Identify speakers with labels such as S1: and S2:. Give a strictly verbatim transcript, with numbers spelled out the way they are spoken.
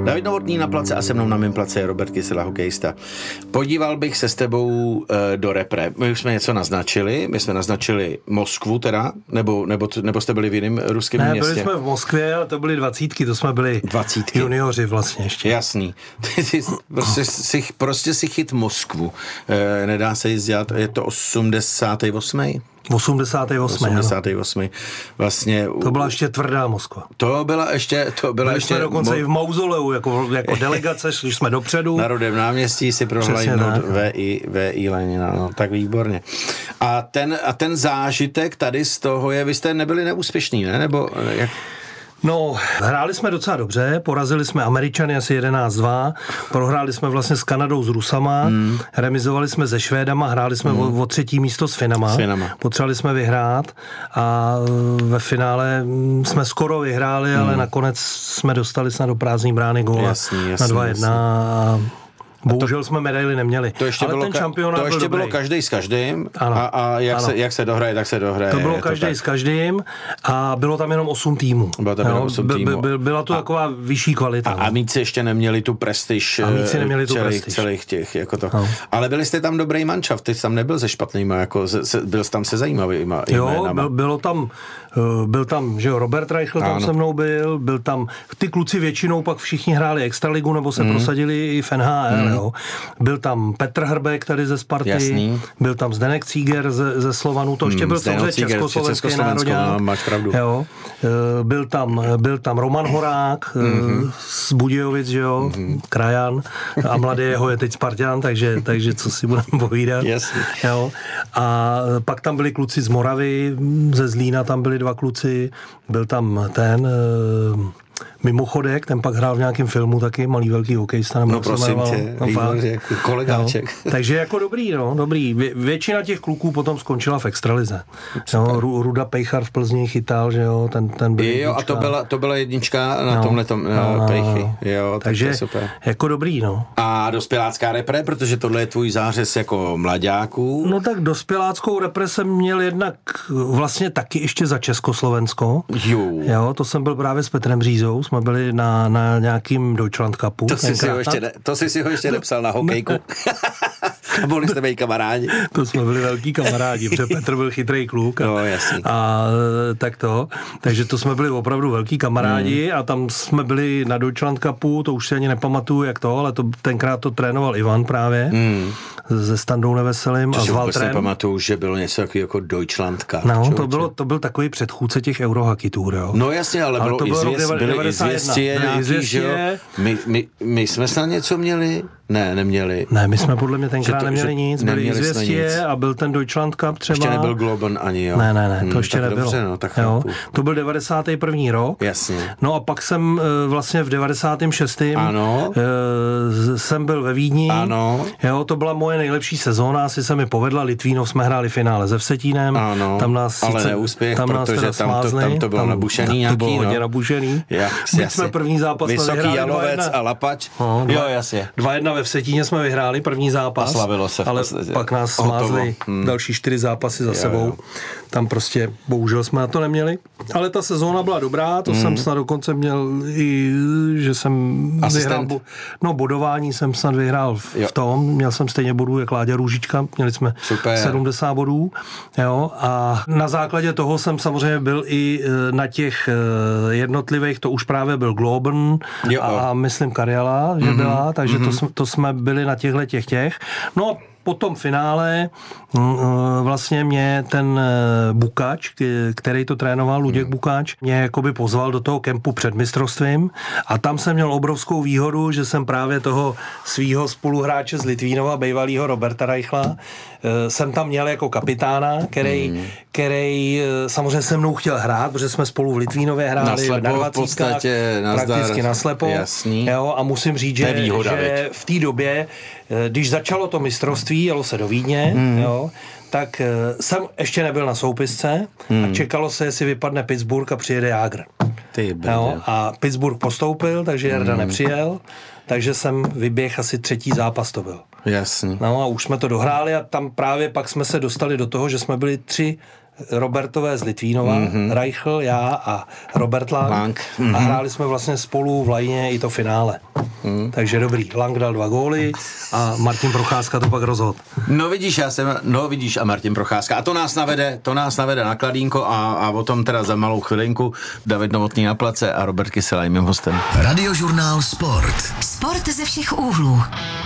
S1: David Novotný na place a se mnou na mém place je Robert Kysela, hokejista. Podíval bych se s tebou uh, do repre. My už jsme něco naznačili, my jsme naznačili Moskvu teda, nebo, nebo, nebo jste byli v jiném ruském
S2: ne,
S1: městě?
S2: Ne, byli jsme v Moskvě, ale to byly dvacítky, to jsme byli
S1: dvacítky.
S2: Junioři vlastně ještě.
S1: Jasný. prostě, si, prostě si chyt Moskvu. E, nedá se jí dělat, je to osmdesátý osmý
S2: osmdesátý osmý
S1: osmdesátý osmý Vlastně.
S2: To byla ještě tvrdá Moskva.
S1: To byla ještě, to byla
S2: Byli
S1: ještě.
S2: jsme dokonce
S1: mo-
S2: i v mauzoleu, jako, jako delegace, šli jsme dopředu.
S1: Na Rudém náměstí si prohlídnout V I, V I Lenina, no, tak výborně. A ten, a ten zážitek tady z toho je, vy jste nebyli neúspěšní, ne? Nebo jak?
S2: No, hráli jsme docela dobře, porazili jsme Američany asi jedenáct dva, prohráli jsme vlastně s Kanadou s Rusama, hmm. remizovali jsme se Švédama, hráli jsme hmm. o, o třetí místo s Finama, s Finama. Potřebovali jsme vyhrát a ve finále jsme skoro vyhráli, hmm. ale nakonec jsme dostali snad do prázdný brány góla na dva jedna a bohužel to, jsme medaily neměli.
S1: To ještě
S2: ale
S1: bylo,
S2: ten šampionát
S1: to ještě
S2: byl
S1: bylo
S2: dobrý.
S1: Každý s každým
S2: ano,
S1: a, a jak,
S2: ano.
S1: Se, jak se dohraje, tak se dohraje.
S2: To bylo každý to s každým a bylo tam jenom osm týmů.
S1: Bylo tam jenom osm týmů.
S2: By, by, byla to a, taková vyšší kvalita.
S1: A, a míci ještě neměli tu prestiž
S2: neměli tu
S1: celých,
S2: prestiž.
S1: celých těch. Jako to.
S2: No.
S1: Ale byli jste tam dobrý manšaft, ty jsi tam nebyl se špatnýma, jako se, byl jsi tam se zajímavýma
S2: Jo, byl, bylo tam, byl tam, že jo, Robert Reichl tam se mnou byl, byl tam, ty kluci většinou pak všichni hráli extraligu nebo se mm. prosadili i v N H L, mm. jo. Byl tam Petr Hrbek tady ze Sparty, Jasný. Byl tam Zdeněk Cíger ze, ze Slovanu, to ještě mm, byl samozřejmě československý národňák.
S1: Máš pravdu.
S2: Jo. Byl tam, byl tam Roman Horák mm-hmm. z Budějovic, že jo, mm-hmm. krajan a mladý jeho je teď Spartan, takže, takže co si budeme povídat. Jo. A pak tam byli kluci z Moravy, ze Zlína tam byli dva kluci, byl tam ten Mimochodek, ten pak hrál v nějakém filmu taky, malý velký hokejista.
S1: No prosím tě, no, výborně, kolegáček.
S2: No, takže jako dobrý, no, dobrý. Vě, většina těch kluků potom skončila v extralize. No, Ruda Pejchar v Plzni chytal, že jo, ten, ten byl
S1: Jo, a to byla, to byla jednička na no, tomhletom no, no, Pejchy. Jo,
S2: takže
S1: tak to je super.
S2: Jako dobrý, no.
S1: A dospělácká repre, protože tohle je tvůj zářez jako mlaďáků.
S2: No tak dospěláckou repre jsem měl jednak vlastně taky ještě za Československo.
S1: Jo.
S2: Jo, to jsem byl právě s Petrem Břízou, jsme byli na, na nějakým Deutschland Cupu.
S1: To jsi, si ho ještě ne, to jsi si ho ještě nepsal na hokejku. A byli jste mý kamarádi.
S2: To jsme byli velký kamarádi, protože Petr byl chytrý kluk. A,
S1: no, jasný.
S2: A tak to. Takže to jsme byli opravdu velký kamarádi hmm. a tam jsme byli na Deutschland Cupu, to už si ani nepamatuju, jak to, ale to, tenkrát to trénoval Ivan právě hmm. se Standou Neveselým
S1: to
S2: a s Valtrem.
S1: To si nepamatuju, že bylo něco takový jako Deutschland Cup.
S2: No, to, bylo, to byl takový předchůdce těch Eurohockey Tour, jo.
S1: No jasně, ale, ale bylo i zvěst, byly izvěstie nějaký, že jo. My, my, my jsme snad něco měli? Ne, neměli.
S2: Ne, my jsme podle mě tenkrát
S1: to,
S2: neměli nic, byli izvěstie a byl ten Deutschland Cup třeba.
S1: Ještě nebyl Globen ani, jo?
S2: Ne, ne, ne, to hmm, ještě nebylo.
S1: Dobře, no, tak
S2: jo. To byl devadesátý první rok.
S1: Jasně.
S2: No a pak jsem vlastně v devadesátém šestém
S1: Ano.
S2: jsem byl ve Vídni.
S1: Ano.
S2: Jo, to byla moje nejlepší sezóna, asi se mi povedla, Litvínov jsme hráli finále se Vsetínem.
S1: Ano,
S2: tam nás
S1: ale
S2: sice,
S1: neúspěch,
S2: tam nás
S1: protože tam to, tam to bylo tam, nabušený nějaký,
S2: to bylo
S1: no.
S2: hodně nabušený.
S1: Jas,
S2: My jsme první zápas
S1: Vysoký Jalovec a Lapač.
S2: No,
S1: jo, jasně.
S2: dva jedna ve Vsetíně jsme vyhráli první zápas.
S1: A slavilo se v
S2: ale
S1: podstatě.
S2: Pak nás smázli
S1: hmm.
S2: další čtyři zápasy za jo, sebou. Jo. Tam prostě bohužel jsme na to neměli. Ale ta sezóna byla dobrá, to hmm. jsem snad dokonce měl i, že jsem vyhrál, no bodování jsem snad vyhrál v, v tom, měl jsem stejně bodů jak Láďa Růžička, měli jsme Super. sedmdesát bodů, jo, a na základě toho jsem samozřejmě byl i na těch jednotlivých, to už právě byl Globen jo. a myslím Karjala, že mm-hmm. byla, takže mm-hmm. to, to jsme byli na těchhle těch těch. No a po tom finále vlastně mě ten Bukač, který to trénoval, Luděk hmm. Bukač, mě jakoby pozval do toho kempu před mistrovstvím a tam jsem měl obrovskou výhodu, že jsem právě toho svýho spoluhráče z Litvínova, bývalýho Roberta Reichla, jsem tam měl jako kapitána, který, hmm. který samozřejmě se mnou chtěl hrát, protože jsme spolu v Litvínově hráli
S1: naslepo,
S2: na dvacítkách, prakticky naslepo.
S1: Jasný.
S2: Jo, a musím říct, že, výhoda, že v té době, když začalo to mistrovství, jelo se do Vídně, hmm. jo, tak jsem ještě nebyl na soupisce hmm. a čekalo se, jestli vypadne Pittsburgh a přijede Jágr. Jo, a Pittsburgh postoupil, takže Jarda hmm. nepřijel, takže jsem vyběh asi třetí zápas to byl.
S1: Jasný.
S2: No a už jsme to dohráli a tam právě pak jsme se dostali do toho, že jsme byli tři Robertové z Litvínova, mm-hmm. Reichl, já a Robert Lang,
S1: Lang. Mm-hmm.
S2: a hráli jsme vlastně spolu v lajně i to finále. Mm. Takže dobrý, Lang dal dva góly a Martin Procházka to pak rozhodl.
S1: No vidíš, já jsem, no vidíš a Martin Procházka. A to nás navede, to nás navede na Kladínko a, a o tom teda za malou chvilinku David Novotný na place a Robert Kysela je mým hostem.
S3: Radiožurnál Sport.
S4: Sport ze všech úhlů.